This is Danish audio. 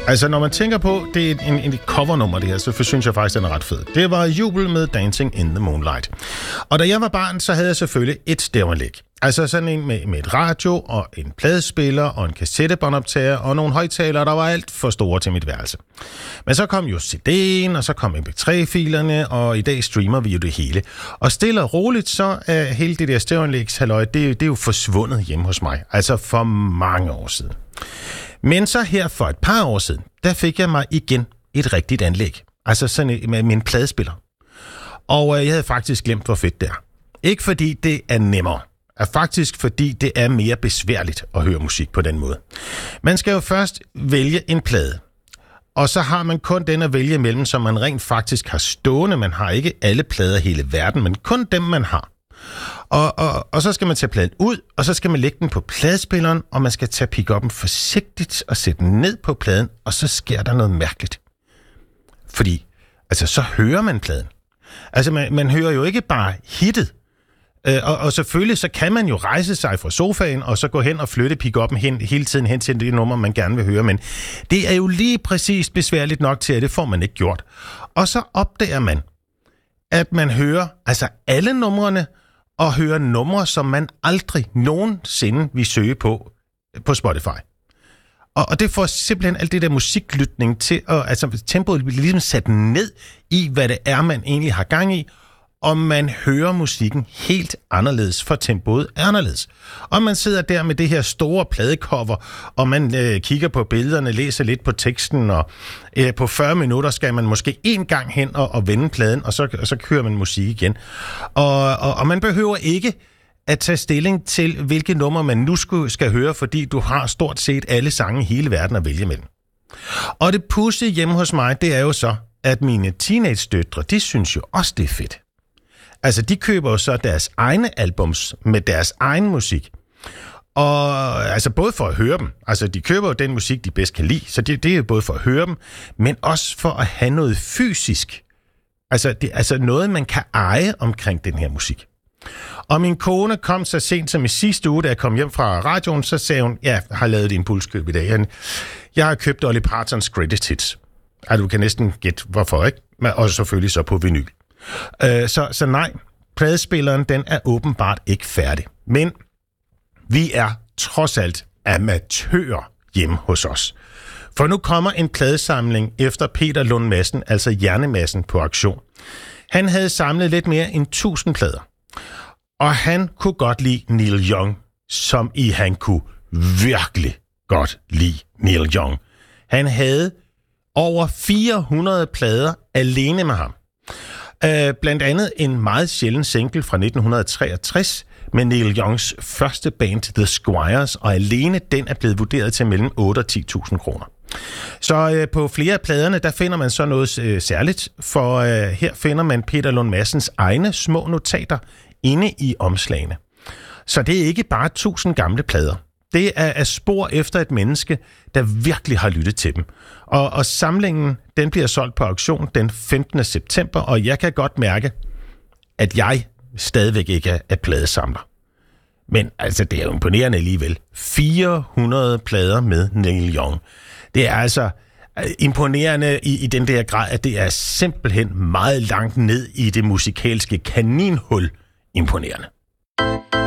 Altså, når man tænker på, det er en covernummer, det her, så synes jeg faktisk, den er ret fed. Det var Jubel med Dancing in the Moonlight. Og da jeg var barn, så havde jeg selvfølgelig et stereoanlæg. Altså sådan en med et radio og en pladespiller og en kassettebåndoptager og nogle højttalere, der var alt for store til mit værelse. Men så kom jo CD'en, og så kom MP3-filerne, og i dag streamer vi jo det hele. Og stille og roligt, så er hele det der stereoanlægshalløj, det er jo forsvundet hjemme hos mig. Altså for mange år siden. Men så her for et par år siden, der fik jeg mig igen et rigtigt anlæg. Altså sådan med min pladespiller. Og jeg havde faktisk glemt, hvor fedt det er. Ikke fordi det er nemmere. Faktisk fordi det er mere besværligt at høre musik på den måde. Man skal jo først vælge en plade. Og så har man kun den at vælge imellem, som man rent faktisk har stående. Man har ikke alle plader i hele verden, men kun dem, man har. Og så skal man tage pladen ud, og så skal man lægge den på pladespilleren, og man skal tage pick-up'en forsigtigt og sætte den ned på pladen, og så sker der noget mærkeligt. Fordi, altså, så hører man pladen. Altså, man hører jo ikke bare hittet. Og selvfølgelig, så kan man jo rejse sig fra sofaen, og så gå hen og flytte pick-up'en hele tiden hen til det nummer, man gerne vil høre. Men det er jo lige præcis besværligt nok til, at det får man ikke gjort. Og så opdager man, at man hører altså alle numrene, og høre numre, som man aldrig nogensinde vil søge på Spotify. Og det får simpelthen alt det der musiklytning til, altså tempoet bliver ligesom sat ned i, hvad det er, man egentlig har gang i, og man hører musikken helt anderledes, for tempoet er anderledes. Og man sidder der med det her store pladecover, og man kigger på billederne, læser lidt på teksten, og på 40 minutter skal man måske en gang hen og vende pladen, og så kører man musik igen. Og man behøver ikke at tage stilling til, hvilke nummer man nu skal høre, fordi du har stort set alle sange i hele verden at vælge mellem. Og det pudsige hjemme hos mig, det er jo så, at mine teenage-døtre, de synes jo også, det er fedt. Altså, de køber jo så deres egne albums med deres egen musik. Og altså både for at høre dem. Altså, de køber jo den musik, de bedst kan lide. Så det er jo både for at høre dem, men også for at have noget fysisk. Altså, det er altså noget, man kan eje omkring den her musik. Og min kone kom så sent som i sidste uge, da jeg kom hjem fra radioen, så sagde hun, jeg har lavet et impulskøb i dag. Jeg har købt Dolly Partons Greatest Hits. Altså, du kan næsten gætte hvorfor, ikke? Og selvfølgelig så på vinyl. Så nej, pladespilleren, den er åbenbart ikke færdig. Men vi er trods alt amatører hjemme hos os. For nu kommer en pladesamling efter Peter Lund Madsen, altså Hjernemassen, på aktion. Han havde samlet lidt mere end 1000 plader. Og han kunne godt lide Neil Young, som i han kunne virkelig godt lide Neil Young. Han havde over 400 plader alene med ham. Blandt andet en meget sjælden single fra 1963 med Neil Youngs første band The Squires, og alene den er blevet vurderet til mellem 8.000 og 10.000 kroner. Så på flere af pladerne, der finder man så noget særligt, for her finder man Peter Lund Madsens egne små notater inde i omslagene. Så det er ikke bare 1000 gamle plader. Det er spor efter et menneske, der virkelig har lyttet til dem. Og samlingen, den bliver solgt på auktion den 15. september, og jeg kan godt mærke, at jeg stadigvæk ikke er pladesamler. Men altså, det er jo imponerende alligevel. 400 plader med Neil Young. Det er altså imponerende i den der grad, at det er simpelthen meget langt ned i det musikalske kaninhul imponerende.